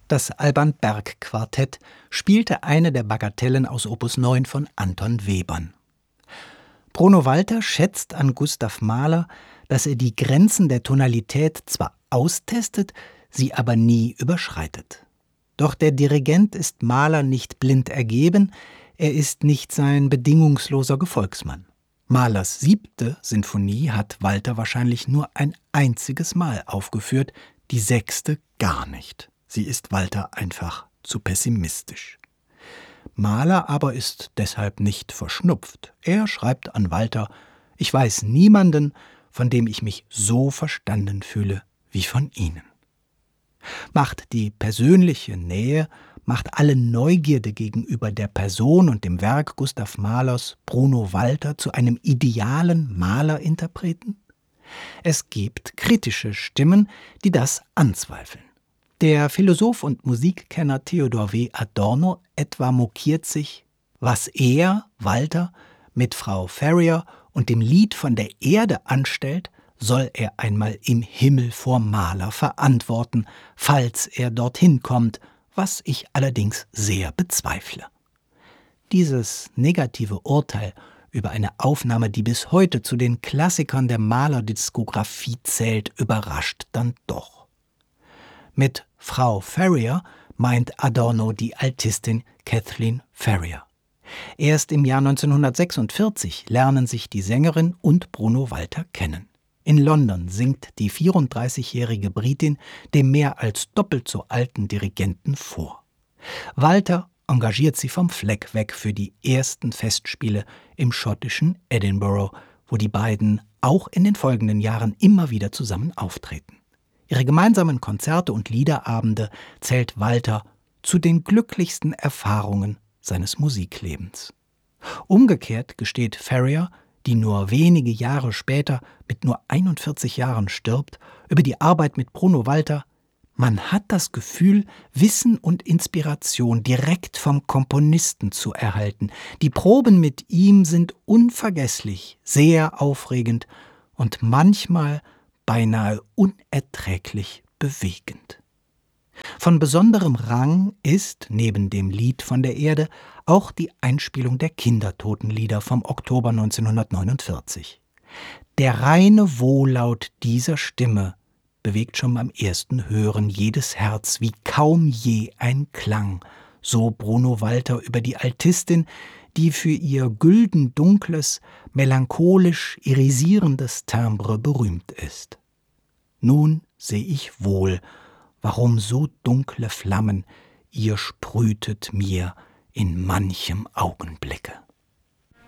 Das Alban Berg Quartett spielte eine der Bagatellen aus Opus 9 von Anton Webern. Bruno Walter schätzt an Gustav Mahler, dass er die Grenzen der Tonalität zwar austestet, sie aber nie überschreitet. Doch der Dirigent ist Mahler nicht blind ergeben, er ist nicht sein bedingungsloser Gefolgsmann. Mahlers 7. Sinfonie hat Walter wahrscheinlich nur ein einziges Mal aufgeführt, die 6. gar nicht. Sie ist Walter einfach zu pessimistisch. Mahler aber ist deshalb nicht verschnupft. Er schreibt an Walter: Ich weiß niemanden, von dem ich mich so verstanden fühle wie von Ihnen. Macht die persönliche Nähe, macht alle Neugierde gegenüber der Person und dem Werk Gustav Mahlers Bruno Walter zu einem idealen Mahler-Interpreten? Es gibt kritische Stimmen, die das anzweifeln. Der Philosoph und Musikkenner Theodor W. Adorno etwa mokiert sich, was er, Walter, mit Frau Ferrier und dem Lied von der Erde anstellt, soll er einmal im Himmel vor Mahler verantworten, falls er dorthin kommt, was ich allerdings sehr bezweifle. Dieses negative Urteil über eine Aufnahme, die bis heute zu den Klassikern der Mahler-Diskografie zählt, überrascht dann doch. Mit Frau Ferrier meint Adorno die Altistin Kathleen Ferrier. Erst im Jahr 1946 lernen sich die Sängerin und Bruno Walter kennen. In London singt die 34-jährige Britin dem mehr als doppelt so alten Dirigenten vor. Walter engagiert sie vom Fleck weg für die ersten Festspiele im schottischen Edinburgh, wo die beiden auch in den folgenden Jahren immer wieder zusammen auftreten. Ihre gemeinsamen Konzerte und Liederabende zählt Walter zu den glücklichsten Erfahrungen seines Musiklebens. Umgekehrt gesteht Ferrier, die nur wenige Jahre später mit nur 41 Jahren stirbt, über die Arbeit mit Bruno Walter: Man hat das Gefühl, Wissen und Inspiration direkt vom Komponisten zu erhalten. Die Proben mit ihm sind unvergesslich, sehr aufregend und manchmal beinahe unerträglich bewegend. Von besonderem Rang ist, neben dem Lied von der Erde, auch die Einspielung der Kindertotenlieder vom Oktober 1949. Der reine Wohllaut dieser Stimme bewegt schon beim ersten Hören jedes Herz wie kaum je ein Klang, so Bruno Walter über die Altistin, die für ihr gülden-dunkles, melancholisch irisierendes Timbre berühmt ist. Nun seh ich wohl, warum so dunkle Flammen ihr sprühtet mir in manchem Augenblicke.